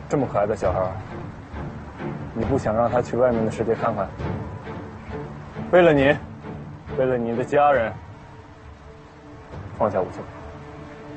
这么可爱的小孩，你不想让他去外面的世界看看？为了你，为了你的家人，放下武器。